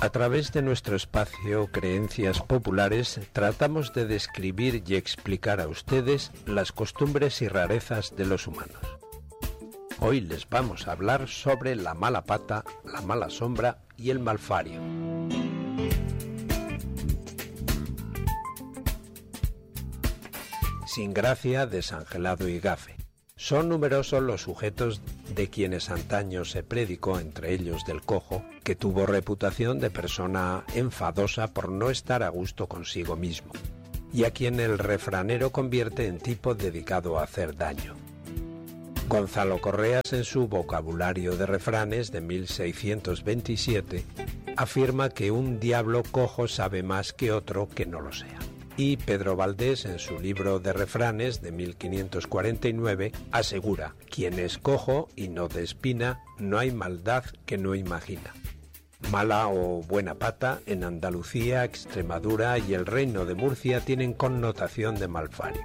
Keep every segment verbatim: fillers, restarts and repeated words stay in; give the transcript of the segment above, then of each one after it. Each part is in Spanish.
A través de nuestro espacio Creencias Populares tratamos de describir y explicar a ustedes las costumbres y rarezas de los humanos. Hoy les vamos a hablar sobre la mala pata, la mala sombra y el malfario. Sin gracia, desangelado y gafe. Son numerosos los sujetos de quienes antaño se predicó, entre ellos del cojo, que tuvo reputación de persona enfadosa por no estar a gusto consigo mismo, y a quien el refranero convierte en tipo dedicado a hacer daño. Gonzalo Correas, en su vocabulario de refranes de mil seiscientos veintisiete, afirma que un diablo cojo sabe más que otro que no lo sea. Y Pedro Valdés, en su libro de refranes de mil quinientos cuarenta y nueve, asegura: quien es cojo y no de espina, no hay maldad que no imagina. Mala o buena pata en Andalucía, Extremadura y el Reino de Murcia tienen connotación de malfario.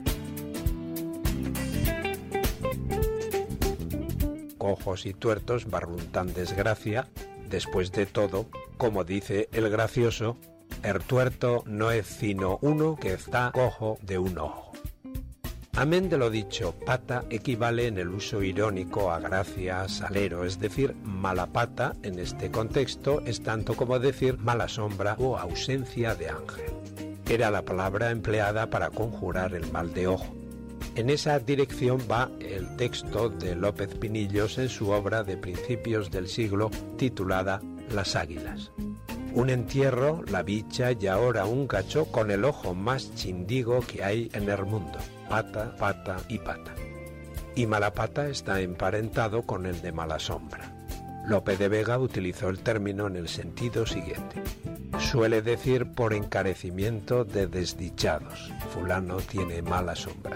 Cojos y tuertos barruntan desgracia. Después de todo, como dice el gracioso, el tuerto no es sino uno que está cojo de un ojo. Amén de lo dicho, pata equivale en el uso irónico a gracia, salero, es decir, mala pata en este contexto es tanto como decir mala sombra o ausencia de ángel. Era la palabra empleada para conjurar el mal de ojo. En esa dirección va el texto de López Pinillos en su obra de principios del siglo titulada Las Águilas. Un entierro, la bicha y ahora un cacho con el ojo más chindigo que hay en el mundo. Pata, pata y pata. Y mala pata está emparentado con el de mala sombra. Lope de Vega utilizó el término en el sentido siguiente. Suele decir por encarecimiento de desdichados: fulano tiene mala sombra.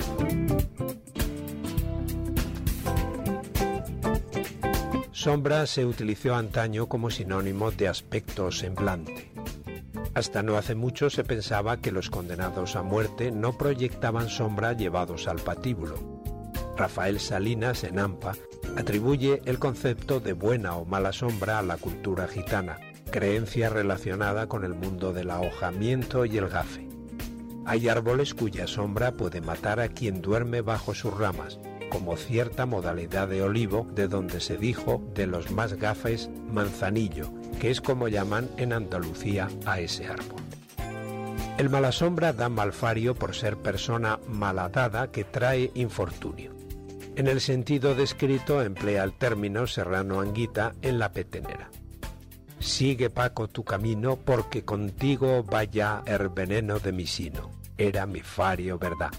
Sombra se utilizó antaño como sinónimo de aspecto o semblante. Hasta no hace mucho se pensaba que los condenados a muerte no proyectaban sombra llevados al patíbulo. Rafael Salinas, en Ampa, atribuye el concepto de buena o mala sombra a la cultura gitana, creencia relacionada con el mundo del ahojamiento y el gafe. Hay árboles cuya sombra puede matar a quien duerme bajo sus ramas, como cierta modalidad de olivo de donde se dijo de los más gafes manzanillo, que es como llaman en Andalucía a ese árbol. El mala sombra da malfario por ser persona malhadada que trae infortunio. En el sentido descrito emplea el término serrano anguita en la petenera. Sigue Paco tu camino porque contigo vaya el veneno de mi sino. Era mi fario verdad.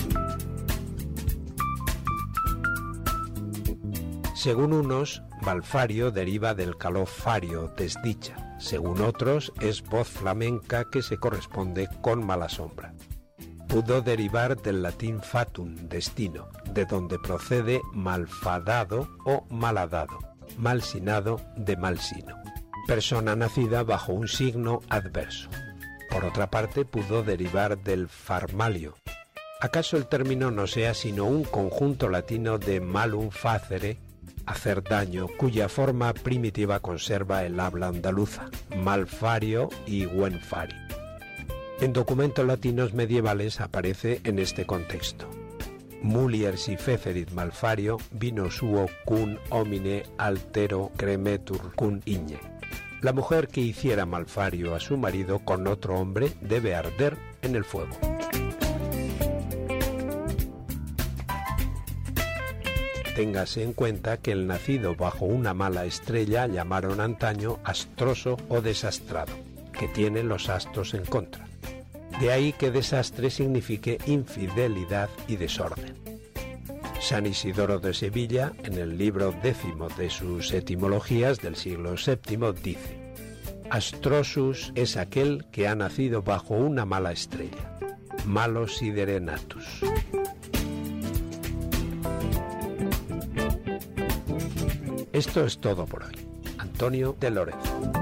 Según unos, malfario deriva del calofario, desdicha. Según otros, es voz flamenca que se corresponde con mala sombra. Pudo derivar del latín fatum, destino, de donde procede malfadado o malhadado, malsinado de mal sino. Persona nacida bajo un signo adverso. Por otra parte, pudo derivar del farmalio. ¿Acaso el término no sea sino un conjunto latino de malum facere, hacer daño, cuya forma primitiva conserva el habla andaluza, malfario y buen fari? En documentos latinos medievales aparece en este contexto: mulier si fecerit malfario, vino suo cum homine altero cremetur cum igne. La mujer que hiciera malfario a su marido con otro hombre debe arder en el fuego. Téngase en cuenta que el nacido bajo una mala estrella llamaron antaño astroso o desastrado, que tiene los astros en contra. De ahí que desastre signifique infidelidad y desorden. San Isidoro de Sevilla, en el libro décimo de sus etimologías del siglo séptimo, dice: astrosus es aquel que ha nacido bajo una mala estrella, malo sidere natus. Esto es todo por hoy. Antonio de Lorenzo.